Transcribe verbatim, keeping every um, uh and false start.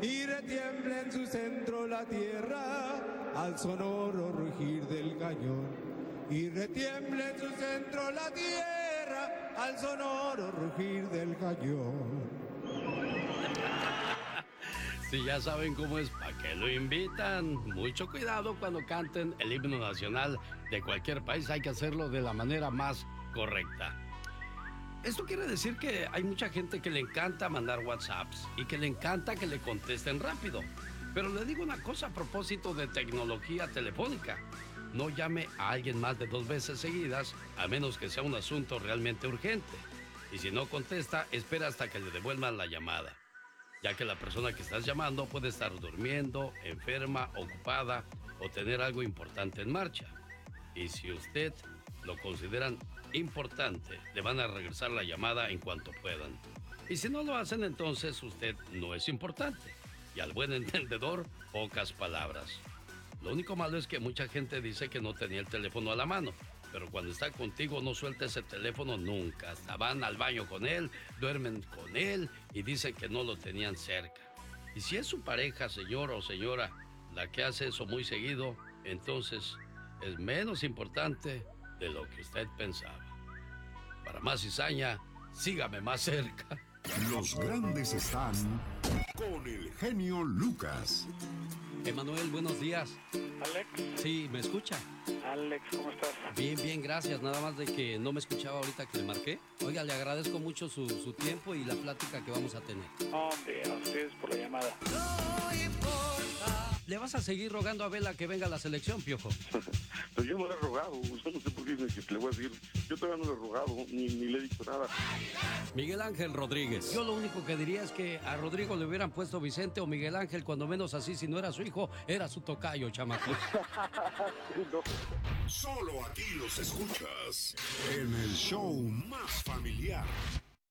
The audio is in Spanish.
y retiembla en su centro la tierra al sonoro rugir del cañón. Y retiembla en su centro la tierra al sonoro rugir del cañón. Si ya saben cómo es, ¿para qué lo invitan? Mucho cuidado cuando canten el himno nacional de cualquier país. Hay que hacerlo de la manera más correcta. Esto quiere decir que hay mucha gente que le encanta mandar WhatsApps y que le encanta que le contesten rápido. Pero le digo una cosa a propósito de tecnología telefónica. No llame a alguien más de dos veces seguidas, a menos que sea un asunto realmente urgente. Y si no contesta, espera hasta que le devuelvan la llamada, ya que la persona que estás llamando puede estar durmiendo, enferma, ocupada o tener algo importante en marcha. Y si usted lo consideran importante, le van a regresar la llamada en cuanto puedan. Y si no lo hacen, entonces usted no es importante. Y al buen entendedor, pocas palabras. Lo único malo es que mucha gente dice que no tenía el teléfono a la mano, pero cuando está contigo no suelta ese teléfono nunca. Hasta van al baño con él, duermen con él y dicen que no lo tenían cerca. Y si es su pareja, señor o señora, la que hace eso muy seguido, entonces es menos importante de lo que usted pensaba. Para más cizaña, sígame más cerca. Los grandes están con el genio Lucas. Emanuel, buenos días. Alex. Sí, ¿me escucha? Alex, ¿cómo estás? Bien, bien, gracias. Nada más de que no me escuchaba ahorita que le marqué. Oiga, le agradezco mucho su, su tiempo y la plática que vamos a tener. Hombre, a ustedes por la llamada. No importa. ¿Le vas a seguir rogando a Vela que venga a la selección, Piojo? Pues yo no le he rogado, yo no sé por qué le voy a decir. Yo todavía no le he rogado, ni, ni le he dicho nada. Miguel Ángel Rodríguez. Yo lo único que diría es que a Rodrigo le hubieran puesto Vicente o Miguel Ángel, cuando menos así, si no era su hijo, era su tocayo, chamaco. No. Solo aquí los escuchas en el show más familiar.